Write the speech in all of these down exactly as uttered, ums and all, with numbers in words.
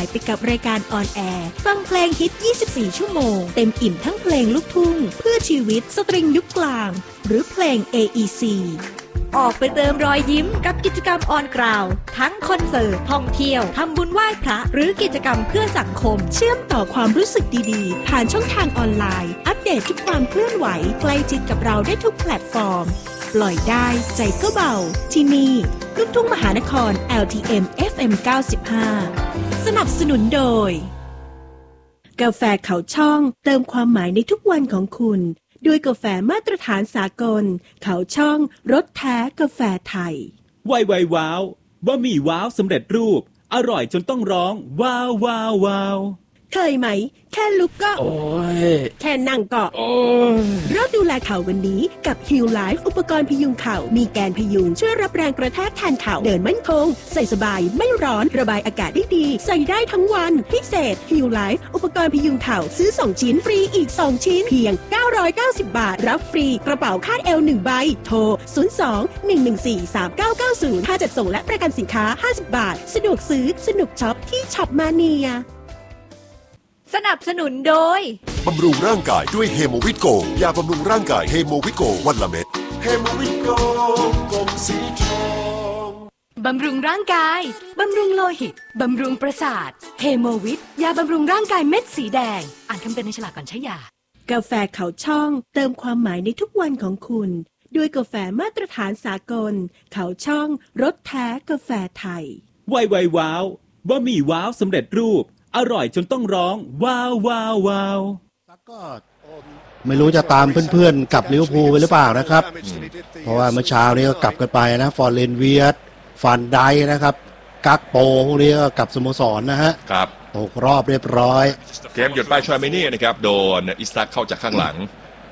ายไปกับรายการออนแอร์ฟังเพลงฮิตยี่สิบสี่ชั่วโมงเต็มอิ่มทั้งเพลงลูกทุ่งเพื่อชีวิตสตริงยุคกลางหรือเพลง เอ อี ซี ออกไปเติมรอยยิ้มกับกิจกรรมออนกราวทั้งคอนเสิร์ตท่องเที่ยวทำบุญไหว้พระหรือกิจกรรมเพื่อสังคมเชื่อมต่อความรู้สึกดีๆผ่านช่องทางออนไลน์อัปเดตทุกความเคลื่อนไหวใกล้ชิดกับเราได้ทุกแพลตฟอร์มปล่อยได้ใจก็เบาที่นี่ลูกทุ่งมหานคร แอล ที เอ็ม เอฟ เอ็ม เก้าสิบห้า สนับสนุนโดยกาแฟเขาช่องเติมความหมายในทุกวันของคุณด้วยกาแฟมาตรฐานสากลเขาช่องรสแท้กาแฟไทยไวไวว้าวบะหมี่ว้าวสำเร็จรูปอร่อยจนต้องร้องว้าวว้าวว้าวเคยไหมแค่ลุกก็โอ้ยแค่นั่งก็โอ้ยเริ่มดูแลเข่าวันนี้กับ Heal Life อุปกรณ์พยุงเข่ามีแกนพยุงช่วยรับแรงกระแทกแทนเข่าเดินมั่นคงใส่สบายไม่ร้อนระบายอากาศได้ดีใส่ได้ทั้งวันพิเศษ Heal Life อุปกรณ์พยุงเข่าซื้อสองชิ้นฟรีอีกสองชิ้นเพียงเก้าร้อยเก้าสิบบาทรับฟรีกระเป๋าคาดเอวหนึ่งใบโทรศูนย์ สอง หนึ่ง หนึ่ง สี่ สาม เก้า เก้า ศูนย์ค่าจัดส่งและประกันสินค้าห้าสิบบาทสะดวกซื้อสนุกช็อปที่ช็อปมาเนียสนับสนุนโดยบำรุงร่างกายด้วยเฮโมวิตโกยาบำรุงร่างกายเฮโมวิตโกวันละเม็ดเฮโมวิตโกกลมสีทองบำรุงร่างกายบำรุงโลหิตบำรุงประสาทเฮโมวิตยาบำรุงร่างกายเม็ดสีแดงอ่านคำเตือนในฉลากก่อนใช้ยากาแฟเขาช่องเติมความหมายในทุกวันของคุณด้วยกาแฟมาตรฐานสากลเขาช่องรสแท้กาแฟไทยไวไวว้าวบะหมี่ว้าวสำเร็จรูปอร่อยจนต้องร้องว้าวว้าวว้าวก็ไม่รู้จะตามเพื่อนๆกับลิเวอร์พูลไปหรือเปล่านะครับเพราะว่าเมื่อเช้านี้ก็กลับกันไปนะฟอร์เรนเวียร์ฟันไดนะครับกักโปพวกนี้ก็กลับสโมสรนะฮะครับตกรอบเรียบร้อยเกมหยุดไปชอยเมนี่นะครับโดนอิสตักเข้าจากข้างหลัง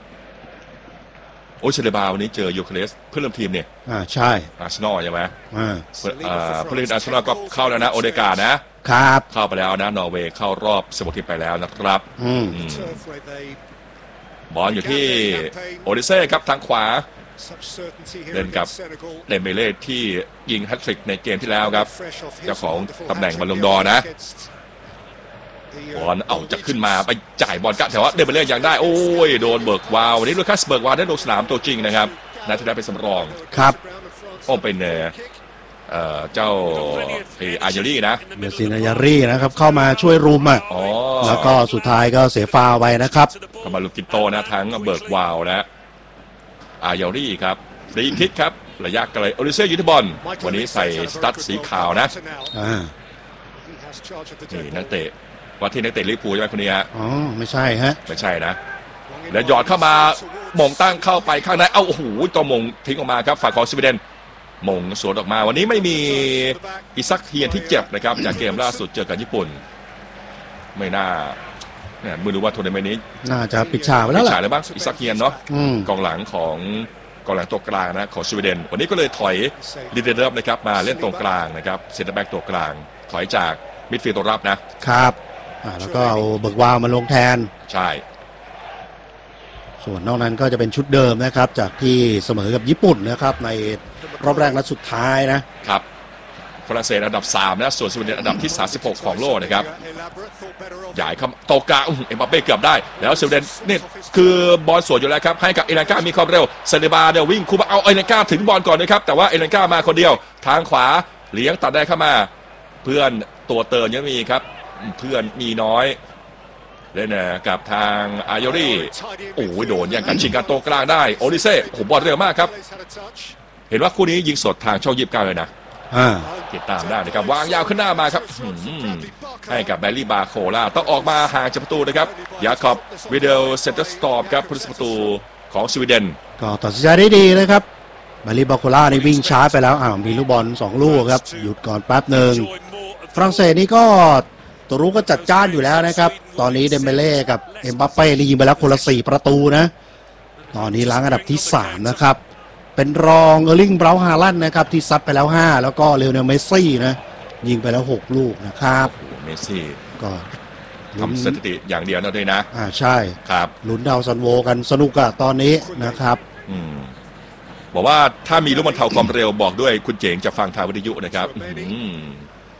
โอเชเลบาวันนี้เจอยูเครสเพื่อนร่วมทีมเนี่ยอ่าใช่อาร์เซนอลใช่ไหมอ่าอ่าผู้เล่นอาร์เซนอลก็เข้าแล้วนะโอเดกานะครับเข้าไปแล้วนะนอร์เวย์เข้ารอบสิบหกทีมไปแล้วนะครับอืมบอลอยู่ที่โอดิเซ่ครับทางขวาเล่นกับเดมเบเล่ที่ยิงแฮตทริกในเกมที่แล้วครับเจ้าของตำแหน่งบอลลงดอนะบอลเอาจะขึ้นมาไปจ่ายบอลกันแต่ว่าเดมเบเล่ยังได้โอ้ยโดนเบิร์กวาววันนี้ลูคัสเบิร์กวาวได้ลงสนามตัวจริงนะครับนัดที่ได้เป็นสำรองครับโอ้เป็นเจ้าอาญารีนะเมซินอาญารีนะครับเข้ามาช่วยรุมอ่ะแล้วก็สุดท้ายก็เสียฟาวไปนะครับเข้ามาลูกกินโตนะทั้งเบิร์กวาวนะอาญารีครับฟรีคิกครับระยะไกลโอลิเซ่ยูทิบอลวันนี้ใส่สตั๊ดสีขาวนะนี่นักเตะว่าที่นักเตะลิเวอร์พูลใช่ไหมคนนี้ฮะอ๋อไม่ใช่ฮะไม่ใช่นะแล้วหยอดเข้ามามงตั้งเข้าไปข้างในเอ้าโอ้โหตัวมงทิ้งออกมาครับฝ่ายของสวีเดนมงสวนออกมาวันนี้ไม่มีอิซักเฮียนที่เจ็บนะครับจากเกมล่าสุดเจอกับญี่ปุ่นไม่น่าเนี่ยไม่รู้ว่าทัวร์นาเมนต์นี้น่าจะปิดฉากไปแล้วแหละปิดฉากแล้วบ้างอิซักเฮียนเนาะกองหลังของกองหลังตัวกลางนะของสวีเดนวันนี้ก็เลยถอยลิเดเดอร์นะครับมาเล่นตรงกลางนะครับเซนเตอร์แบ็กตัวกลางถอยจากมิดฟิลด์ตัวรับนะครับอ่าแล้วก็เอาเบิร์กวาวมาลงแทนใช่ส่วนนอกนั้นก็จะเป็นชุดเดิมนะครับจากที่เสมอกับญี่ปุ่นนะครับในรอบแรกนัดสุดท้ายนะครับฝรั่งเศสอันดับสามนะส่วนสวีเดนอันดับที่สามสิบหกของโลกนะครับใหญ่ครับโตกาเอ็มบัปเป้เกือบได้แล้วสวีเดนนี่คือบอลสวนอยู่แล้วครับให้กับเอเลนกามีความเร็วเซเนบาเดี๋ยววิ่งคูบเอาเอเลนกาถึงบอลก่อนนะครับแต่ว่าเอเลนกามาคนเดียวทางขวาเลี้ยงตัดได้เข้ามาเพื่อนตัวเติร์นยังมีครับเพื่อนมีน้อยเล่นนะกับทางอาโยรีโอ้ยโดนอย่างกันชิงการโตกลางได้โอลิเซ่โอ้โหบอลเร็วมากครับเห็นว่าคู่นี้ยิงสดทางช่องยิบเก้าเลยนะติดตามได้นะครับวางยาวขึ้นหน้ามาครับให้กับแบลลี่บาโคล่าต้องออกมาห่างจากประตูนะครับยาคอบวิเดลเซนเตอร์สตอปครับผู้รักษาประตูของสวีเดนก็ตัดสินใจได้ดีนะครับแบลลี่บาโคล่าในวิ่งช้าไปแล้วอ้าวมีลูกบอลสองลูกครับหยุดก่อนแป๊บหนึ่งฝรั่งเศสนี่ก็ตัวรู้ก็จัดจ้านอยู่แล้วนะครับตอนนี้เดมเบเล่กับเอ็มบัปเป้นี่ยิงไปแล้วคนละสี่ประตูนะตอนนี้ล้างอันดับที่สามนะครับเป็นรองเออร์ลิงเบราฮาลันด์นะครับที่ซัดไปแล้วห้าแล้วก็เลโอเนลเมสซี่นะยิงไปแล้วหกลูกนะครับเมสซี่ก็ทำสถิติอย่างเดียวนะด้วยนะอ่าใช่ครับลุ้นดาวซันโวกันสนุกอะตอนนี้นะครับอืมบอกว่าถ้ามีลูกบอลเท่าความเร็วบอกด้วยคุณเจ๋งจะฟังทางวิทยุนะครับ